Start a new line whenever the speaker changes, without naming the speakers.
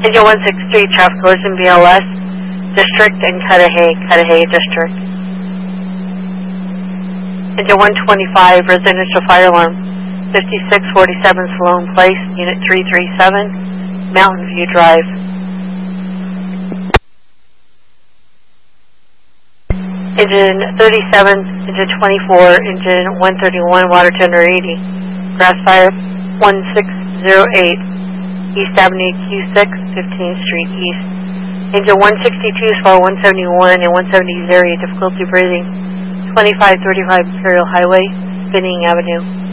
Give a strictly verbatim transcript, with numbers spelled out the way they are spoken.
Engine one sixty-three, traffic goes in B L S District and Cudahy, Cudahy District. Engine one twenty-five, residential fire alarm, fifty-six forty-seven Sloan Place, Unit three three seven, Mountain View Drive. Engine thirty-seven, engine twenty-four, engine one thirty-one, water tender eighty, grass fire one six zero eight, East Avenue Q six, fifteenth Street East. Engine one sixty-two, swell one seventy-one and one seventy, difficulty breathing, twenty-five thirty-five Imperial Highway, Spinning Avenue.